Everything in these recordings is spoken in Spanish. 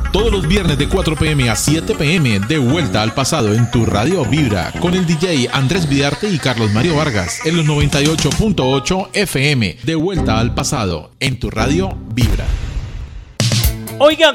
Todos los viernes de 4 p.m. a 7 p.m. de Vuelta al Pasado en tu radio Vibra con el DJ Andrés Vidarte y Carlos Mario Vargas en los 98.8 FM. De Vuelta al Pasado en tu radio Vibra. Oiga,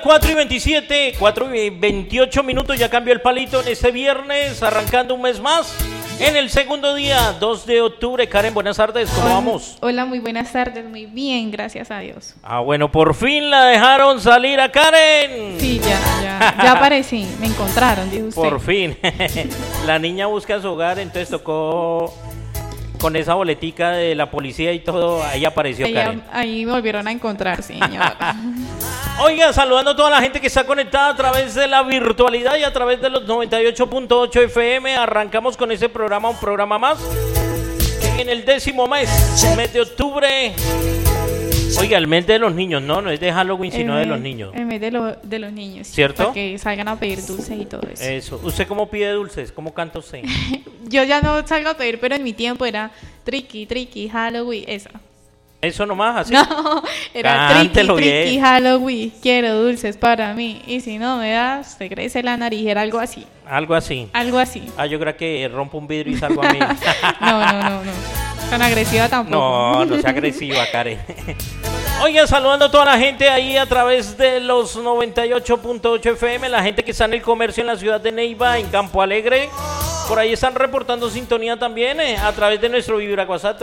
4:28 minutos, ya cambió el palito en este viernes, arrancando un mes más. En el segundo día, 2 de octubre. Karen, buenas tardes, ¿cómo vamos? Hola, muy buenas tardes, muy bien, gracias a Dios. Bueno, por fin la dejaron salir a Karen. Sí, ya aparecí, me encontraron, dijo usted. Por fin. La niña busca su hogar, entonces tocó con esa boletica de la policía y todo, ahí apareció Karen. Ahí me volvieron a encontrar, señora. Oiga, saludando a toda la gente que está conectada a través de la virtualidad y a través de los 98.8 FM. Arrancamos con ese programa, un programa más en el 10º mes de octubre. Oiga, el mes de los niños, no es de Halloween, sino de los niños. El mes de los niños, ¿cierto? Para que salgan a pedir dulces y todo eso. Eso. ¿Usted cómo pide dulces? ¿Cómo canta usted? Yo ya no salgo a pedir, pero en mi tiempo era triqui, Halloween, esa. ¿Eso nomás así? No, era triqui, Halloween, quiero dulces para mí. Y si no me das, te crece la nariz, era algo así. Algo así. Yo creo que rompo un vidrio y salgo a mí. No. Tan agresiva tampoco. No sea agresiva, Karen. Oigan, saludando a toda la gente ahí a través de los 98.8 FM, la gente que está en el comercio en la ciudad de Neiva, en Campo Alegre. Por ahí están reportando sintonía también a través de nuestro Vibra WhatsApp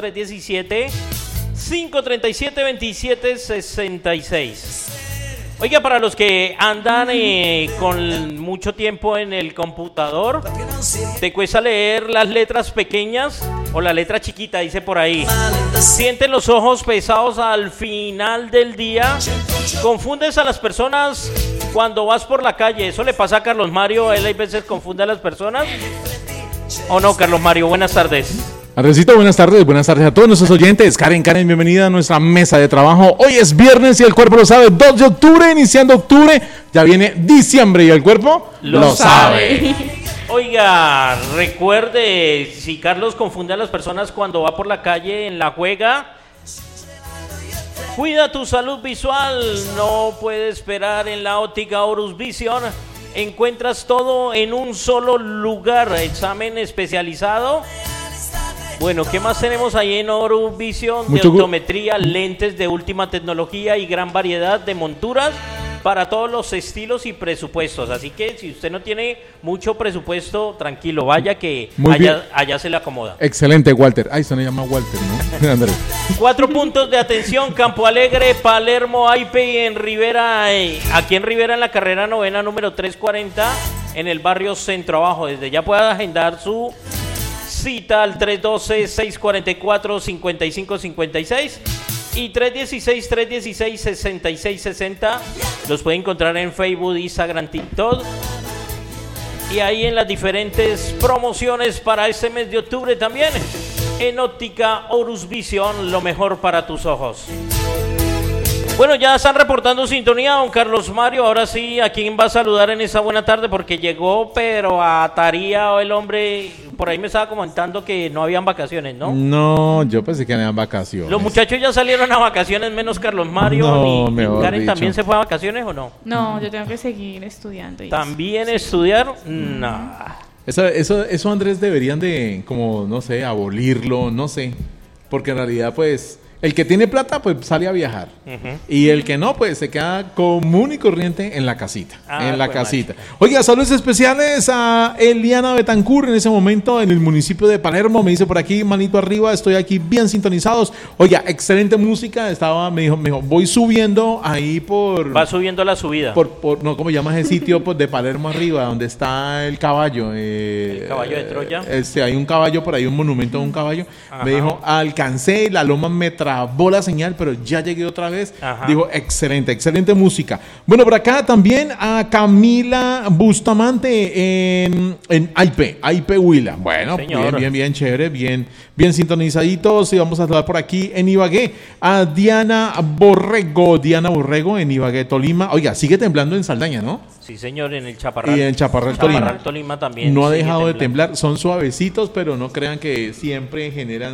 317-537-2766. Oiga, para los que andan con mucho tiempo en el computador, te cuesta leer las letras pequeñas o la letra chiquita, dice por ahí. Sientes los ojos pesados al final del día. Confundes a las personas cuando vas por la calle. Eso le pasa a Carlos Mario. Él a veces confunde a las personas. ¿O no, Carlos Mario? Buenas tardes. Andresito, buenas tardes a todos nuestros oyentes. Karen, bienvenida a nuestra mesa de trabajo. Hoy es viernes y el cuerpo lo sabe, 2 de octubre, iniciando octubre, ya viene diciembre y el cuerpo lo sabe. Oiga, recuerde, si Carlos confunde a las personas cuando va por la calle en la juega, cuida tu salud visual, no puede esperar en la óptica Horus Vision. Encuentras todo en un solo lugar, examen especializado. Bueno, ¿qué más tenemos ahí en Horus Vision? De optometría, lentes de última tecnología y gran variedad de monturas para todos los estilos y presupuestos. Así que si usted no tiene mucho presupuesto, tranquilo, vaya que allá se le acomoda. Excelente, Walter. Ay, se me llama Walter, ¿no? Andrés. 4 puntos de atención: Campo Alegre, Palermo, Aipe y en Rivera, aquí en Rivera en la carrera novena número 340 en el barrio Centro Abajo. Desde ya puede agendar su cita al 312-644-5556 y 316-6660. Los puede encontrar en Facebook, Instagram, TikTok y ahí en las diferentes promociones para este mes de octubre también en óptica Horus Vision, lo mejor para tus ojos. Bueno, ya están reportando sintonía, don Carlos Mario. Ahora sí, ¿a quién va a saludar en esta buena tarde? Porque llegó, pero ataría el hombre. Por ahí me estaba comentando que no habían vacaciones, ¿no? No, yo pensé que habían vacaciones. Los muchachos ya salieron a vacaciones, menos Carlos Mario. No, ¿Y Karen también se fue a vacaciones o no? No, yo tengo que seguir estudiando. ¿También estudiar? No. Eso, Andrés, deberían de, como, no sé, abolirlo, no sé. Porque en realidad, pues, el que tiene plata, pues sale a viajar. Uh-huh. Y el que no, pues se queda común y corriente en la casita. Casita. Oiga, saludos especiales a Eliana Betancur en ese momento en el municipio de Palermo. Me dice por aquí, manito arriba, estoy aquí bien sintonizados. Oiga, excelente música. Me dijo, voy subiendo ahí por... Va subiendo la subida. No, ¿cómo llama ese sitio? Pues de Palermo arriba, donde está el caballo. El caballo de Troya. Hay un caballo por ahí, un monumento a un caballo. Ajá. Me dijo, alcancé la loma trabó la señal, pero ya llegué otra vez. Ajá. Dijo, excelente música. Bueno, por acá también a Camila Bustamante en Aipe Huila. Bueno, bien chévere, bien sintonizaditos. Y vamos a saludar por aquí en Ibagué a Diana Borrego en Ibagué, Tolima. Oiga, sigue temblando en Saldaña, ¿no? Sí, señor, en el Chaparral. Y en Chaparral, Tolima también. No ha dejado de temblar. Son suavecitos, pero no crean que siempre generan